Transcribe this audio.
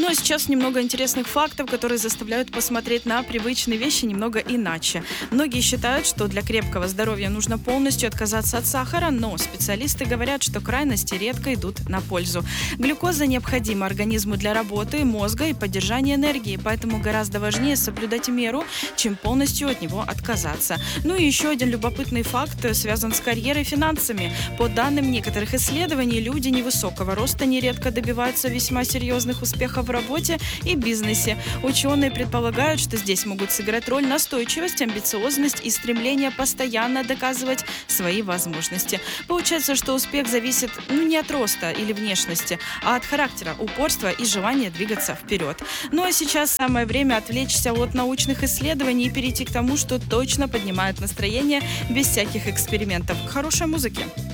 Ну а сейчас немного интересных фактов, которые заставляют посмотреть на привычные вещи немного иначе. Многие считают, что для крепкого здоровья нужно полностью отказаться от сахара, но специалисты говорят, что крайности редко идут на пользу. Глюкоза необходима организму для работы мозга и поддержания энергии, поэтому гораздо важнее соблюдать меру, чем полностью от него отказаться. Ну и еще один любопытный факт связан с карьерой и финансами. По данным некоторых исследований, люди невысокого роста нередко добиваются весьма серьезных успехов в работе и бизнесе. Ученые предполагают, что здесь могут сыграть роль настойчивость, амбициозность и стремление постоянно доказывать свои возможности. Получается, что успех зависит не от роста или внешности, а от характера, упорства и желания двигаться вперед. Ну а сейчас самое время отвлечься от научных исследований и перейти к тому, что точно поднимает настроение без всяких экспериментов. К хорошей музыке.